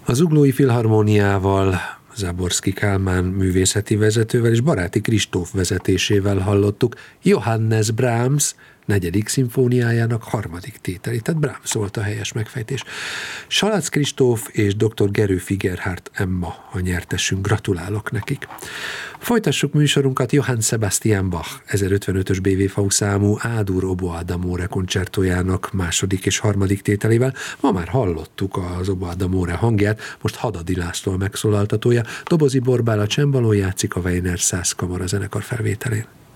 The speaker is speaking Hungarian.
A Zuglói Filharmóniával, Záborszky Kálmán művészeti vezetővel és Baráti Kristóf vezetésével hallottuk Johannes Brahms 4. szimfóniájának 3. tételét, tehát Brahms volt a helyes megfejtés. Salac Kristóf és dr. Gerő Figerhardt Emma a nyertesünk, gratulálok nekik. Folytassuk műsorunkat Johann Sebastian Bach 1055-ös BWV számú A-dur Oboe d'amore koncertójának 2. és 3. tételével. Ma már hallottuk az Oboe d'amore hangját, most Hadadi László megszólaltatója, Dobozi Borbála csembalón játszik a Weiner Szász kamara zenekar felvételén.